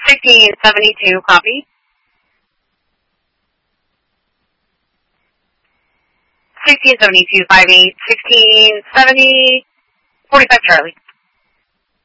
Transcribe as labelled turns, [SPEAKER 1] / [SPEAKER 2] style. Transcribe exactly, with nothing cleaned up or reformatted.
[SPEAKER 1] sixteen seventy-two, copy. sixteen seventy-two, five eight, sixteen seventy, forty-five Charlie.